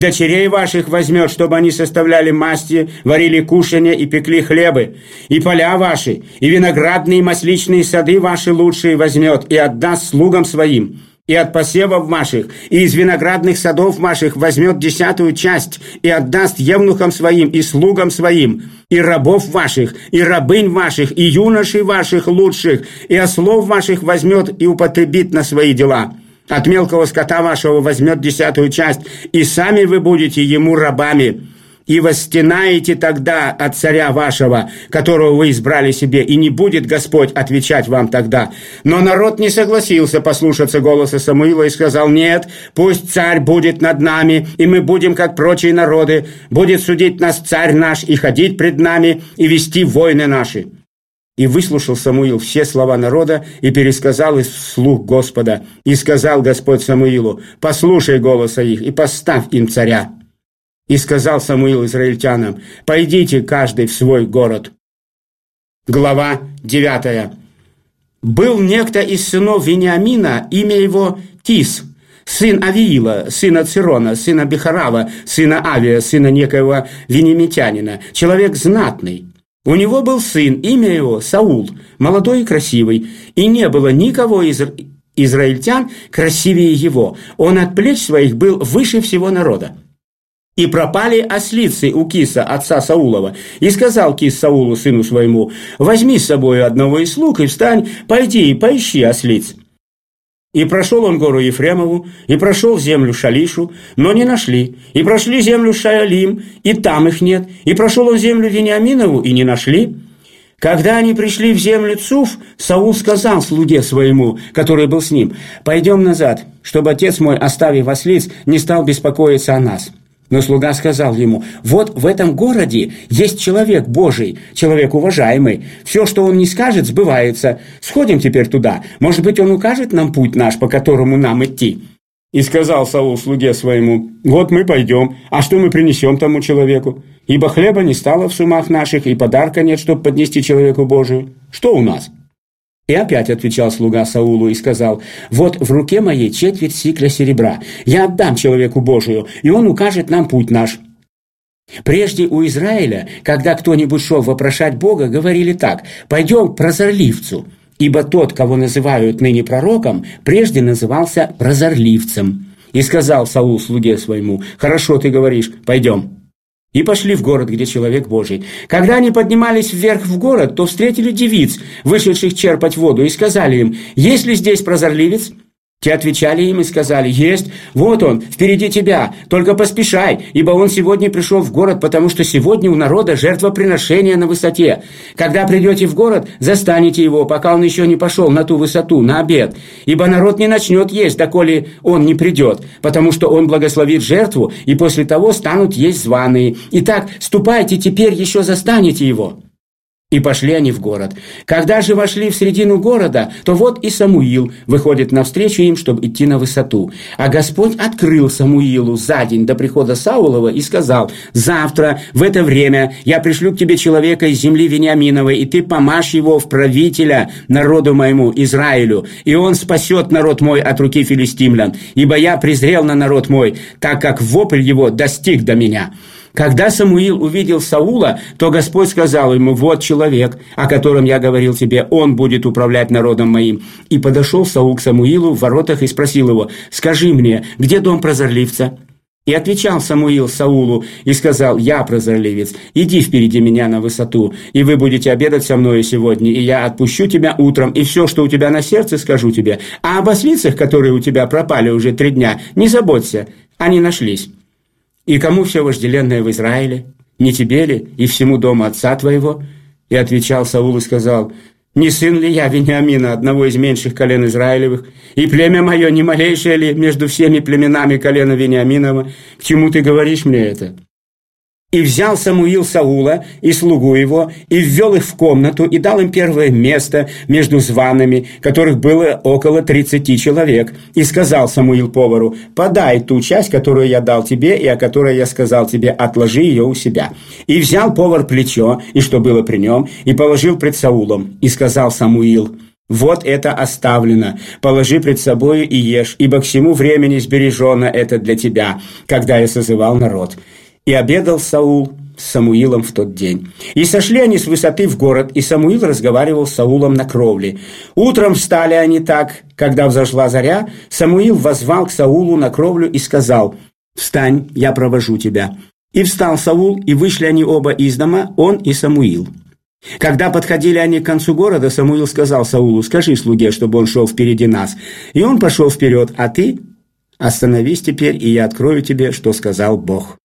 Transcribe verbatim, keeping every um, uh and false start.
Дочерей ваших возьмет, чтобы они составляли масти, варили кушанья и пекли хлебы. И поля ваши, и виноградные и масличные сады ваши лучшие возьмет, и отдаст слугам своим. И от посевов ваших, и из виноградных садов ваших возьмет десятую часть, и отдаст евнухам своим, и слугам своим, и рабов ваших, и рабынь ваших, и юношей ваших лучших, и ослов ваших возьмет и употребит на свои дела. От мелкого скота вашего возьмет десятую часть, и сами вы будете ему рабами. И восстенаете тогда от царя вашего, которого вы избрали себе, и не будет Господь отвечать вам тогда. Но народ не согласился послушаться голоса Самуила и сказал: нет, пусть царь будет над нами, и мы будем, как прочие народы, будет судить нас царь наш, и ходить пред нами, и вести войны наши. И выслушал Самуил все слова народа и пересказал их вслух Господа. И сказал Господь Самуилу: послушай голоса их и поставь им царя. И сказал Самуил израильтянам: пойдите каждый в свой город. Глава девятая. Был некто из сынов Вениамина, имя его Кис, сын Авиила, сына Цирона, сына Бехарава, сына Авия, сына некоего вениамитянина, человек знатный. У него был сын, имя его Саул, молодой и красивый, и не было никого из израильтян красивее его. Он от плеч своих был выше всего народа. И пропали ослицы у Киса, отца Саулова. И сказал Кис Саулу, сыну своему: возьми с собой одного из слуг и встань, пойди и поищи ослиц. И прошел он гору Ефремову, и прошел землю Шалишу, но не нашли. И прошли землю Шаалим, и там их нет. И прошел он землю Вениаминову, и не нашли. Когда они пришли в землю Цуф, Саул сказал слуге своему, который был с ним: пойдем назад, чтобы отец мой, оставив ослиц, не стал беспокоиться о нас. Но слуга сказал ему: вот в этом городе есть человек Божий, человек уважаемый. Все, что он не скажет, сбывается. Сходим теперь туда. Может быть, он укажет нам путь наш, по которому нам идти. И сказал Саул слуге своему: вот мы пойдем, а что мы принесем тому человеку? Ибо хлеба не стало в сумах наших, и подарка нет, чтобы поднести человеку Божию. Что у нас? И опять отвечал слуга Саулу и сказал: вот в руке моей четверть сикля серебра. Я отдам человеку Божию, и он укажет нам путь наш. Прежде у Израиля, когда кто-нибудь шел вопрошать Бога, говорили так: пойдем к прозорливцу. Ибо тот, кого называют ныне пророком, прежде назывался прозорливцем. И сказал Саул слуге своему: хорошо ты говоришь, пойдем. И пошли в город, где человек Божий. Когда они поднимались вверх в город, то встретили девиц, вышедших черпать воду, и сказали им: есть ли здесь прозорливец? Те отвечали им и сказали: есть, вот он, впереди тебя, только поспешай, ибо он сегодня пришел в город, потому что сегодня у народа жертвоприношение на высоте. Когда придете в город, застанете его, пока он еще не пошел на ту высоту, на обед, ибо народ не начнет есть, доколе он не придет, потому что он благословит жертву, и после того станут есть званые. Итак, ступайте, теперь еще застанете его». И пошли они в город. Когда же вошли в середину города, то вот и Самуил выходит навстречу им, чтобы идти на высоту. А Господь открыл Самуилу за день до прихода Саулова и сказал: завтра в это время я пришлю к тебе человека из земли Вениаминовой, и ты помажь его в правителя народу моему Израилю, и он спасет народ мой от руки филистимлян, ибо я презрел на народ мой, так как вопль его достиг до меня». Когда Самуил увидел Саула, то Господь сказал ему: вот человек, о котором я говорил тебе, он будет управлять народом моим. И подошел Саул к Самуилу в воротах и спросил его: скажи мне, где дом прозорливца? И отвечал Самуил Саулу и сказал: я прозорливец, иди впереди меня на высоту, и вы будете обедать со мною сегодня, и я отпущу тебя утром, и все, что у тебя на сердце, скажу тебе. А об ослицах, которые у тебя пропали уже три дня, не заботься, они нашлись. И кому все вожделенное в Израиле? Не тебе ли и всему дому отца твоего? И отвечал Саул и сказал: не сын ли я Вениамина, одного из меньших колен Израилевых? И племя мое не малейшее ли между всеми племенами колена Вениаминова? К чему ты говоришь мне это? И взял Самуил Саула и слугу его, и ввел их в комнату, и дал им первое место между зваными, которых было около тридцати человек. И сказал Самуил повару: подай ту часть, которую я дал тебе, и о которой я сказал тебе, отложи ее у себя. И взял повар плечо, и что было при нем, и положил пред Саулом. И сказал Самуил: Вот это оставлено, положи пред собою и ешь, ибо к всему времени сбережено это для тебя, когда я созывал народ. И обедал Саул с Самуилом в тот день. И сошли они с высоты в город, и Самуил разговаривал с Саулом на кровле. Утром встали они так, когда взошла заря, Самуил воззвал к Саулу на кровлю и сказал: «Встань, я провожу тебя». И встал Саул, и вышли они оба из дома, он и Самуил. Когда подходили они к концу города, Самуил сказал Саулу: «Скажи слуге, чтобы он шел впереди нас». И он пошел вперед, а ты остановись теперь, и я открою тебе, что сказал Бог.